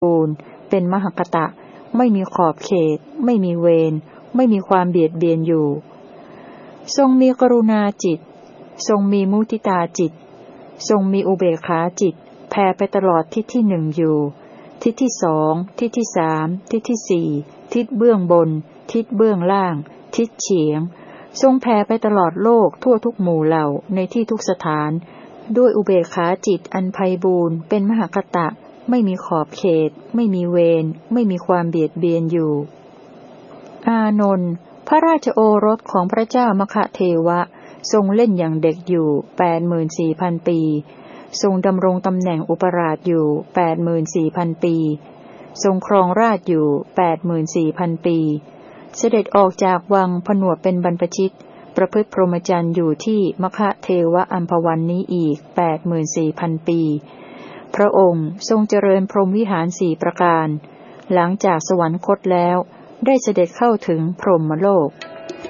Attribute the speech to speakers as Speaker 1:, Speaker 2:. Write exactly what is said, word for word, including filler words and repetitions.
Speaker 1: บูรณ์เป็นมหคตะไม่มีขอบเขตไม่มีเวรไม่มีความเบียดเบียนอยู่ทรงมีกรุณาจิตทรงมีมุทิตาจิตทรงมีอุเบกขาจิตแผ่ไปตลอดทิศที่หนึ่งอยู่ทิศที่สองทิศที่สามทิศที่สี่ทิศเบื้องบนทิศเบื้องล่างทิศเฉียงทรงแผ่ไปตลอดโลกทั่วทุกหมู่เหล่าในที่ทุกสถานด้วยอุเบกขาจิตอันไพบูรณ์เป็นมหคตะไม่มีขอบเขตไม่มีเวรไม่มีความเบียดเบียนอยู่อานนท์พระราชโอรสของพระเจ้ามคเทวะทรงเล่นอย่างเด็กอยู่แปดหมื่นสี่พันปีทรงดำรงตำแหน่งอุปราชอยู่แปดหมื่นสี่พันปีทรงครองราชย์อยู่แปดหมื่นสี่พันปีเสด็จออกจากวังผนวดเป็นบรรพชิตประพฤติพรหมจรรย์อยู่ที่มคเทวะอัมพวันนี้อีกแปดหมื่นสี่พันปีพระองค์ทรงเจริญพรหมวิหารสี่ประการหลังจากสวรรคตแล้วได้เสด็จเข้าถึงพรหมโลก